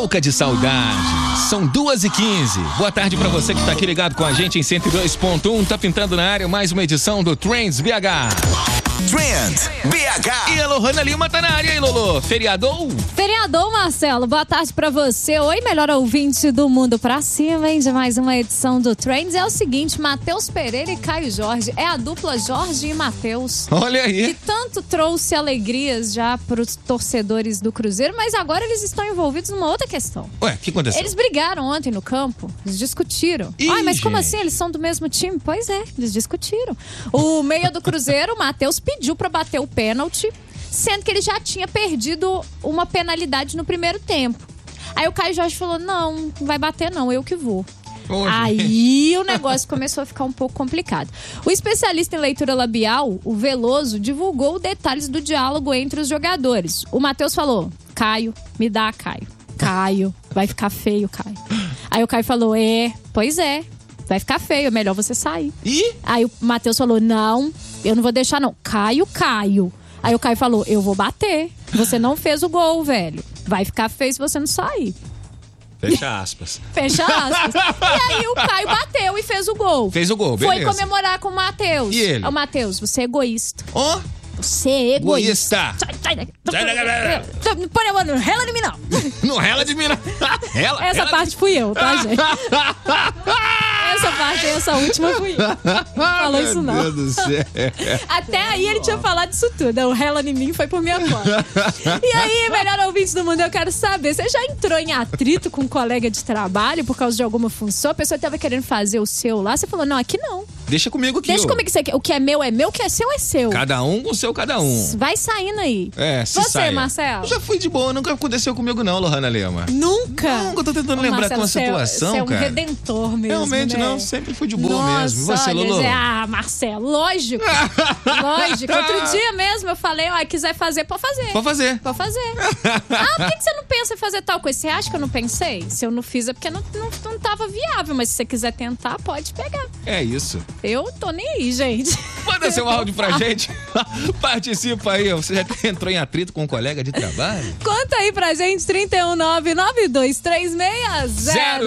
louca de saudade. São 2h15. Boa tarde pra você que tá aqui ligado com a gente em 102.1. Tá pintando na área mais uma edição do Trends BH. Trends BH. E a Lohana Lima tá na área, hein, Lolo? Feriadou? Feriadou, Marcelo. Boa tarde pra você. Oi, melhor ouvinte do mundo pra cima, hein? De mais uma edição do Trends. É o seguinte, Matheus Pereira e Caio Jorge. É a dupla Jorge e Matheus. Olha Que aí. tanto trouxe alegrias já pros torcedores do Cruzeiro, mas agora eles estão envolvidos numa outra questão. Ué, o que aconteceu? Eles brigaram ontem no campo, eles discutiram. Ih, Ai, mas como gente. assim? Eles são do mesmo time? Pois é, eles discutiram. O meia do Cruzeiro, o Matheus, pediu pra bater o pênalti, sendo que ele já tinha perdido uma penalidade no primeiro tempo. Aí o Caio Jorge falou, não vai bater não, eu que vou. Hoje. Aí o negócio começou a ficar um pouco complicado. O especialista em leitura labial, o Veloso, divulgou detalhes do diálogo entre os jogadores. O Matheus falou, Caio, me dá, Caio. Caio, vai ficar feio, Caio. Aí o Caio falou, pois é, vai ficar feio, é melhor você sair. Ih? Aí o Matheus falou, não, eu não vou deixar não. Caio. Aí o Caio falou, eu vou bater. Você não fez o gol, velho. Vai ficar feio se você não sair. Fecha aspas. Fecha aspas. E aí o Caio bateu e fez o gol. Fez o gol, Foi beleza. comemorar com o Matheus. E ele? Ô, Matheus, você é egoísta. Ó, Você é egoísta. egoísta. Sai daqui. Sai da galera. Não põe a mão, não rela de mim, não. Não rela de mim, não. Rela, Essa rela parte fui eu, tá, gente? Essa parte, essa última fui eu. Falou isso, não. Meu Deus do céu. Até aí ele tinha falado isso tudo. O rela em mim foi por minha conta. E aí, melhor ouvinte do mundo, eu quero saber, você já entrou em atrito com um colega de trabalho por causa de alguma função? A pessoa tava querendo fazer o seu lá, você falou, não, aqui não. Deixa comigo aqui. Deixa ô. comigo, o que é meu, o que é seu é seu. Cada um com o seu cada um. Vai saindo aí. É, se Você, saia. Marcelo? Eu já fui de boa, nunca aconteceu comigo não, Lohana Lima. Nunca. Nunca, eu tô tentando lembrar Marcelo, com a você situação, é um cara. redentor mesmo, Realmente né? não, sempre fui de boa Nossa, mesmo. E você, olha, Lolo? Marcelo, lógico. Lógico. Outro dia mesmo eu falei, ó, quiser fazer, pode fazer. Pode fazer. Pode fazer. Por que você não pensa em fazer tal coisa? Você acha que eu não pensei? Se eu não fiz é porque não tava viável, mas se você quiser tentar, pode pegar. É isso. Eu tô nem aí, gente. Manda seu áudio pra gente. Participa aí. Você já entrou em atrito com um colega de trabalho? Conta aí pra gente, 3199236